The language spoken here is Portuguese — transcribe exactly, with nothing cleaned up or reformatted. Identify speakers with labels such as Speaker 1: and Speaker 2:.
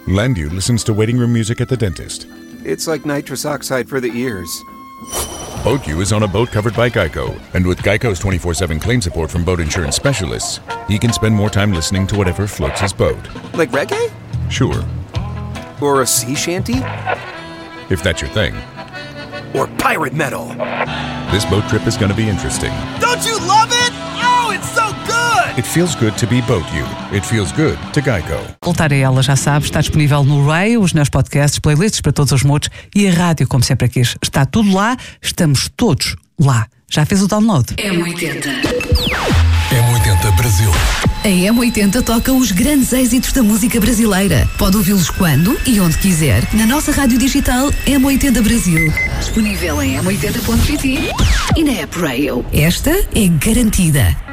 Speaker 1: Landu listens to waiting room music at the dentist.
Speaker 2: It's like nitrous oxide for the ears.
Speaker 1: BoatU is on a boat covered by Geico, and with Geico's twenty-four seven claim support from boat insurance specialists, he can spend more time listening to whatever floats his boat.
Speaker 2: Like reggae?
Speaker 1: Sure.
Speaker 2: Or a sea shanty?
Speaker 1: If that's your thing.
Speaker 2: Or pirate metal?
Speaker 1: This boat trip is going to be interesting.
Speaker 2: Don't you love it? Oh, it's so good!
Speaker 1: It feels good to be BoatU. It feels good to Geico.
Speaker 3: Voltar a ela, já sabes, está disponível no Ray, os meus podcasts, playlists para todos os modos e a rádio, como sempre aqui. Está tudo lá, estamos todos lá. Já fez o download?
Speaker 4: M oitenta.
Speaker 5: M oitenta Brasil.
Speaker 4: A M oitenta toca os grandes êxitos da música brasileira. Pode ouvi-los quando e onde quiser, na nossa rádio digital M oitenta Brasil. Disponível em m oitenta ponto pt e na app Rail. Esta é garantida.